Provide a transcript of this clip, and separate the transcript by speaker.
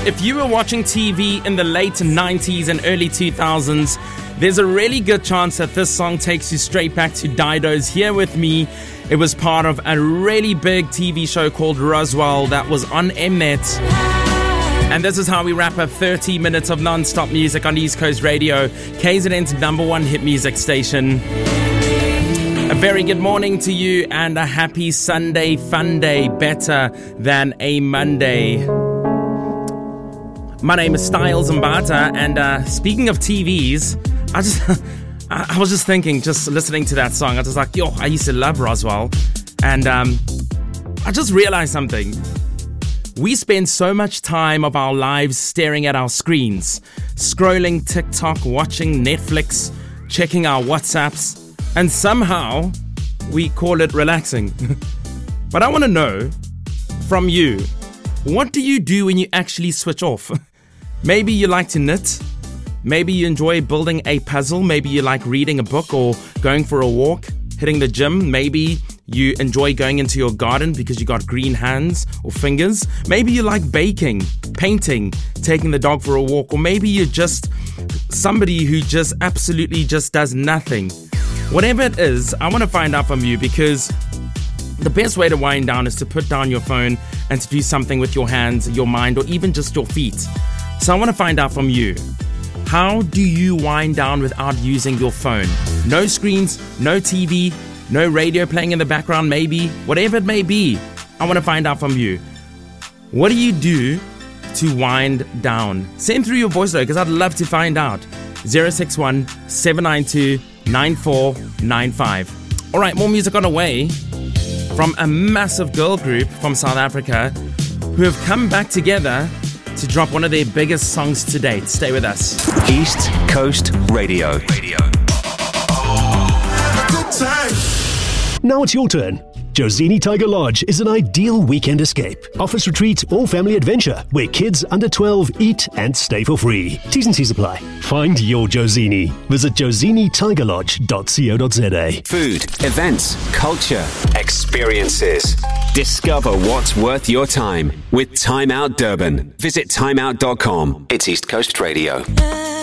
Speaker 1: If you were watching TV in the late 90s and early 2000s, there's a really good chance that this song takes you straight back to Dido's Here With Me. It was part of a really big TV show called Roswell that was on Mnet. And this is how we wrap up 30 minutes of non-stop music on East Coast Radio, KZN's #1 hit music station. A very good morning to you and a happy Sunday fun day, better than a Monday. My name is Styles Mbata, and speaking of TVs, I was just thinking, just listening to that song, I was like, I used to love Roswell, and I just realized something. We spend so much time of our lives staring at our screens, scrolling TikTok, watching Netflix, checking our WhatsApps, and somehow we call it relaxing. But I want to know from you, what do you do when you actually switch off? Maybe you like to knit. Maybe you enjoy building a puzzle. Maybe you like reading a book or going for a walk, hitting the gym. Maybe you enjoy going into your garden because you got green hands or fingers. Maybe you like baking, painting, taking the dog for a walk. Or maybe you're just somebody who just absolutely just does nothing. Whatever it is, I want to find out from you, because the best way to wind down is to put down your phone and to do something with your hands, your mind, or even just your feet. So I want to find out from you, how do you wind down without using your phone? No screens, no TV, no radio playing in the background, maybe, whatever it may be. I want to find out from you. What do you do to wind down? Send through your voice though, because I'd love to find out. 061 792 9495. All right, more music on the way from a massive girl group from South Africa who have come back together to drop one of their biggest songs to date. Stay with us.
Speaker 2: East Coast Radio.
Speaker 3: Now it's your turn. Josini Tiger Lodge is an ideal weekend escape. Office retreat or family adventure where kids under 12 eat and stay for free. T's and C's apply. Find your Josini. Visit josinitigerlodge.co.za.
Speaker 2: Food, events, culture, experiences. Discover what's worth your time with Time Out Durban. Visit timeout.com. It's East Coast Radio.